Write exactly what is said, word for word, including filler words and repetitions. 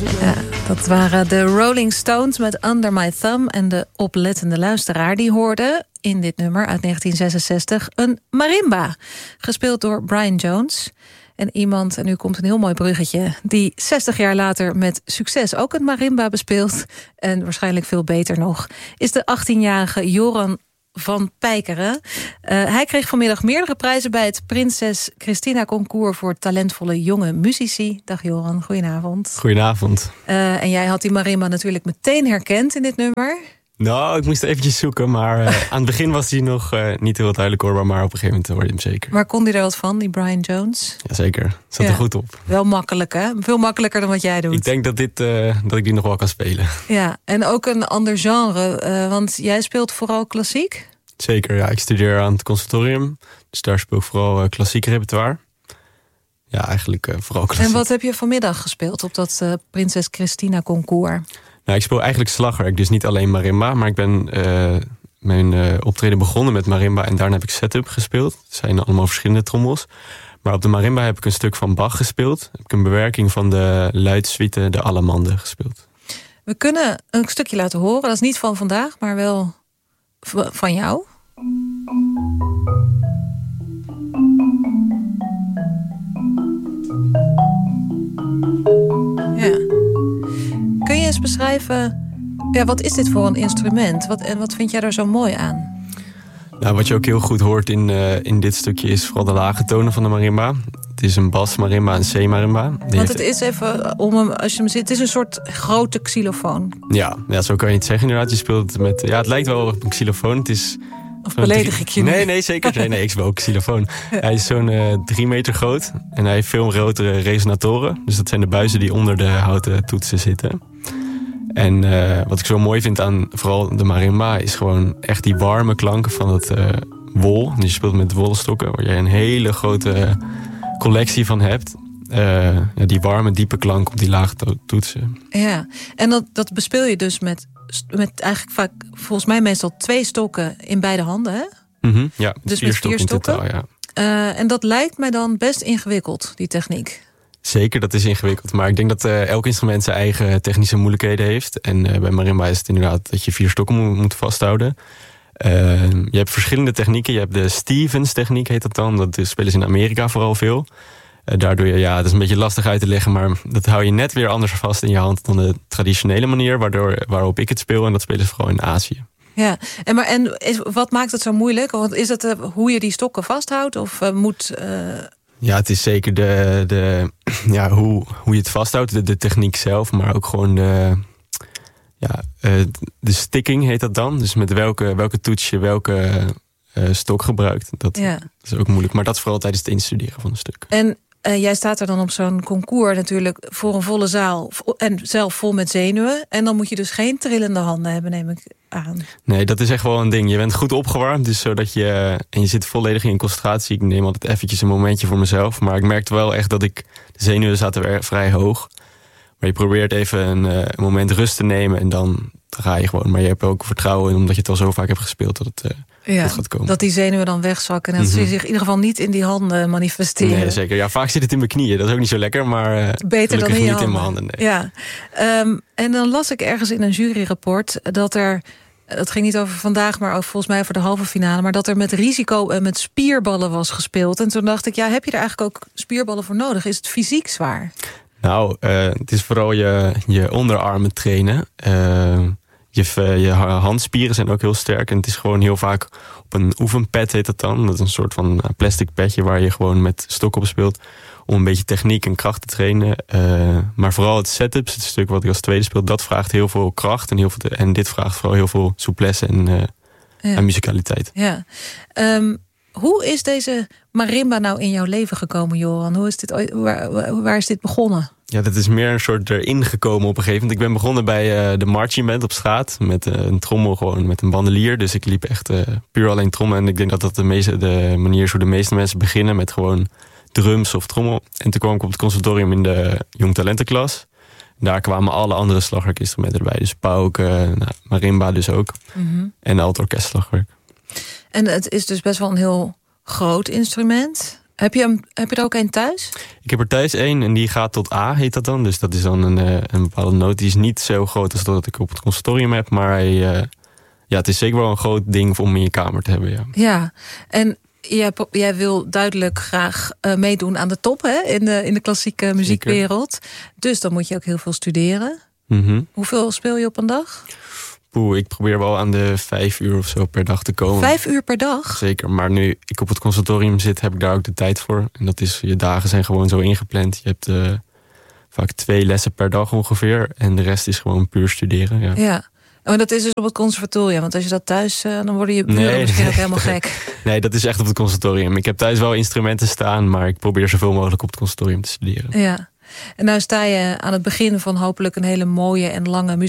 Ja, dat waren de Rolling Stones met Under My Thumb. En de oplettende luisteraar die hoorde in dit nummer uit negentien zesenzestig een marimba. Gespeeld door Brian Jones. En iemand, en nu komt een heel mooi bruggetje, die zestig jaar later met succes ook een marimba bespeelt. En waarschijnlijk veel beter nog, is de achttienjarige Joran van Pijkeren. Uh, hij kreeg vanmiddag meerdere prijzen bij het Prinses Christina Concours voor talentvolle jonge muzici. Dag Joran, goedenavond. Goedenavond. Uh, en jij had die marimba natuurlijk meteen herkend in dit nummer. Nou, ik moest eventjes zoeken, maar uh, aan het begin was hij nog uh, niet heel duidelijk hoorbaar, maar op een gegeven moment hoorde je hem zeker. Maar kon hij er wat van, die Brian Jones? Jazeker, zat ja. er goed op. Wel makkelijk, hè? Veel makkelijker dan wat jij doet. Ik denk dat, dit, uh, dat ik die nog wel kan spelen. Ja, en ook een ander genre, uh, want jij speelt vooral klassiek? Zeker, ja. Ik studeer aan het conservatorium, dus daar speel ik vooral uh, klassiek repertoire. Ja, eigenlijk uh, vooral klassiek. En wat heb je vanmiddag gespeeld op dat uh, Prinses Christina Concours? Nou, ik speel eigenlijk slagwerk, dus niet alleen marimba. Maar ik ben uh, mijn uh, optreden begonnen met marimba en daarna heb ik setup gespeeld. Het zijn allemaal verschillende trommels. Maar op de marimba heb ik een stuk van Bach gespeeld. Heb ik een bewerking van de luidsuite De Allemande gespeeld. We kunnen een stukje laten horen. Dat is niet van vandaag, maar wel v- van jou. Ja. Kun je eens beschrijven, ja, wat is dit voor een instrument? Wat, en wat vind jij er zo mooi aan? Nou, wat je ook heel goed hoort in, uh, in dit stukje is vooral de lage tonen van de marimba. Het is een bas marimba en C marimba. Die Want heeft... het is even, om hem, als je hem zit, het is een soort grote xylofoon. Ja, ja, zo kan je het zeggen inderdaad. Je speelt het met, ja, het lijkt wel op een xylofoon. Het is... Of beledig ik je nu? Nee, nee, zeker. Nee, nee, ik speel ook xylofoon. Hij is zo'n uh, drie meter groot. En hij heeft veel grotere resonatoren. Dus dat zijn de buizen die onder de houten toetsen zitten. En uh, wat ik zo mooi vind aan vooral de marimba is gewoon echt die warme klanken van het uh, wol. Dus je speelt met wolstokken, waar je een hele grote collectie van hebt. Uh, ja, die warme, diepe klank op die lage to- toetsen. Ja, en dat, dat bespeel je dus met, met eigenlijk vaak, volgens mij meestal twee stokken in beide handen, hè? Mm-hmm, ja, dus vier met vier stokken in stokken. totaal, ja. Uh, en dat lijkt mij dan best ingewikkeld, die techniek. Zeker, dat is ingewikkeld. Maar ik denk dat uh, elk instrument zijn eigen technische moeilijkheden heeft. En uh, bij marimba is het inderdaad dat je vier stokken moet, moet vasthouden. Uh, je hebt verschillende technieken. Je hebt de Stevens techniek, heet dat dan. Dat spelen ze in Amerika vooral veel. Uh, daardoor, ja, dat is een beetje lastig uit te leggen. Maar dat hou je net weer anders vast in je hand dan de traditionele manier. Waardoor, waarop ik het speel. En dat spelen ze vooral in Azië. Ja, en, maar, en is, wat maakt het zo moeilijk? Want is het uh, hoe je die stokken vasthoudt? Of uh, moet... Uh... Ja, het is zeker de, de, ja, hoe, hoe je het vasthoudt, de, de techniek zelf, maar ook gewoon de, ja, de sticking heet dat dan. Dus met welke, welke toets je welke uh, stok gebruikt. Dat, ja. dat is ook moeilijk, maar dat is vooral tijdens het instuderen van een stuk. En uh, jij staat er dan op zo'n concours natuurlijk voor een volle zaal en zelf vol met zenuwen. En dan moet je dus geen trillende handen hebben, neem ik aan. Nee, dat is echt wel een ding. Je bent goed opgewarmd, dus zodat je... En je zit volledig in concentratie. Ik neem altijd eventjes een momentje voor mezelf. Maar ik merkte wel echt dat ik... De zenuwen zaten weer vrij hoog. Maar je probeert even een, uh, een moment rust te nemen en dan ga je gewoon. Maar je hebt ook vertrouwen in, omdat je het al zo vaak hebt gespeeld, dat het uh, ja, goed gaat komen. Dat die zenuwen dan wegzakken en dat mm-hmm. ze zich in ieder geval niet in die handen manifesteren. Nee, zeker. Ja, vaak zit het in mijn knieën. Dat is ook niet zo lekker, maar uh, beter dan in je niet handen. in mijn handen. Nee. Ja. Um, en dan las ik ergens in een juryrapport dat er... Het ging niet over vandaag, maar ook volgens mij over de halve finale. Maar dat er met risico en met spierballen was gespeeld. En toen dacht ik, ja, heb je er eigenlijk ook spierballen voor nodig? Is het fysiek zwaar? Nou, uh, het is vooral je, je onderarmen trainen. Uh, je, je handspieren zijn ook heel sterk. En het is gewoon heel vaak op een oefenpad, heet dat dan. Dat is een soort van plastic padje waar je gewoon met stok op speelt. Om een beetje techniek en kracht te trainen. Uh, maar vooral het setups, het stuk wat ik als tweede speel, dat vraagt heel veel kracht. En, heel veel te, en dit vraagt vooral heel veel souplesse en, uh, ja. en musicaliteit. Ja. Um, hoe is deze marimba nou in jouw leven gekomen, Joran? Hoe is dit, waar, waar is dit begonnen? Ja, dat is meer een soort erin gekomen op een gegeven moment. Ik ben begonnen bij uh, de marching band op straat. Met uh, een trommel, gewoon met een bandelier. Dus ik liep echt uh, puur alleen trommen. En ik denk dat dat de, meeste, de manier is hoe de meeste mensen beginnen. Met gewoon drums of trommel. En toen kwam ik op het conservatorium in de jong talentenklas. Daar kwamen alle andere slagwerkinstrumenten erbij. Dus pauken, nou, marimba dus ook. Mm-hmm. En alt-orkest slagwerk. En het is dus best wel een heel groot instrument. Heb je, hem, heb je er ook een thuis? Ik heb er thuis één en die gaat tot A, heet dat dan. Dus dat is dan een, uh, een bepaalde noot. Die is niet zo groot als dat ik op het conservatorium heb. Maar hij, uh, ja, het is zeker wel een groot ding om in je kamer te hebben. Ja, ja. En jij, jij wil duidelijk graag uh, meedoen aan de top, hè? In, de, in de klassieke muziekwereld. Zeker. Dus dan moet je ook heel veel studeren. Mm-hmm. Hoeveel speel je op een dag? Poeh, ik probeer wel aan de vijf uur of zo per dag te komen. Vijf uur per dag? Zeker, maar nu ik op het conservatorium zit, heb ik daar ook de tijd voor. En dat is, je dagen zijn gewoon zo ingepland. Je hebt uh, vaak twee lessen per dag ongeveer. En de rest is gewoon puur studeren. Ja, ja. Oh, dat is dus op het conservatorium. Want als je dat thuis, uh, dan worden je buren nee, misschien nee, ook helemaal nee. gek. Nee, dat is echt op het conservatorium. Ik heb thuis wel instrumenten staan, maar ik probeer zoveel mogelijk op het conservatorium te studeren. Ja. En nou sta je aan het begin van hopelijk een hele mooie en lange muziek.